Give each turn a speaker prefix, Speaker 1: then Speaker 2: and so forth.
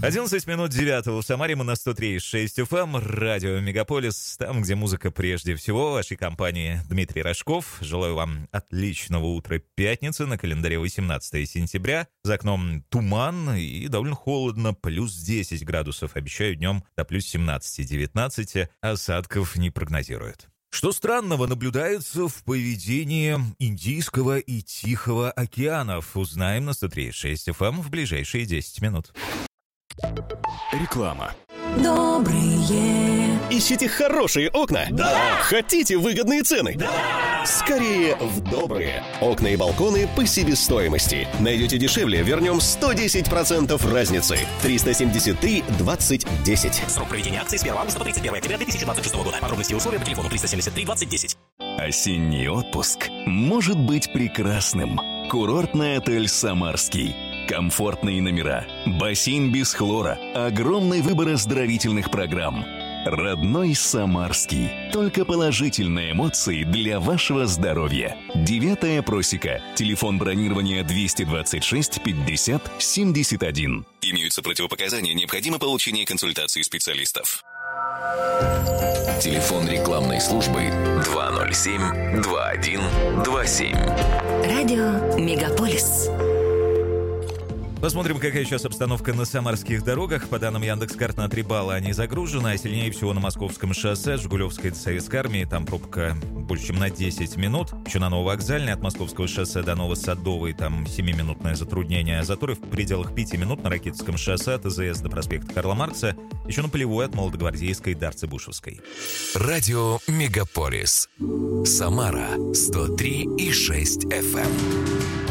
Speaker 1: 11 минут 9 в Самаре, мы на 103,6 FM, радио Мегаполис, там, где музыка прежде всего. В вашей компании Дмитрий Рожков. Желаю вам отличного утра пятницы, на календаре 18 сентября. За окном туман и довольно холодно, плюс 10 градусов. Обещаю днем до плюс 17-19, осадков не прогнозируют. Что странного наблюдается в поведении Индийского и Тихого океанов, узнаем на 103,6 FM в ближайшие 10 минут.
Speaker 2: Реклама.
Speaker 3: Добрые.
Speaker 2: Ищите хорошие окна?
Speaker 3: Да!
Speaker 2: Хотите выгодные цены?
Speaker 3: Да!
Speaker 2: Скорее в добрые. Окна и балконы по себестоимости. Найдете дешевле, вернем 110% разницы. 373-20-10.
Speaker 4: Срок проведения акции с 1 августа по 31 октября 2026 года. Подробности и условия по телефону 373-20-10.
Speaker 5: Осенний отпуск может быть прекрасным. Курортный отель «Самарский». Комфортные номера, бассейн без хлора, огромный выбор оздоровительных программ. Родной Самарский. Только положительные эмоции для вашего здоровья. 9-я просека. Телефон бронирования 226 50 71. Имеются противопоказания, необходимо получение консультации специалистов. Телефон рекламной службы 207-2127.
Speaker 3: Радио Мегаполис.
Speaker 1: Посмотрим, какая сейчас обстановка на самарских дорогах. По данным Яндекс.Карт, на 3 балла они загружены, а сильнее всего на Московском шоссе, Жигулевской до Советской Армии. Там пробка больше, чем на 10 минут. Еще на Нововокзальной от Московского шоссе до Новосадовой там 7-минутное затруднение. Заторы в пределах 5 минут на Ракитовском шоссе от ИЗС до проспекта Карла Маркса. Еще на Полевой от Молодогвардейской до Арцебушевской.
Speaker 5: Радио Мегаполис. Самара 103,6 FM.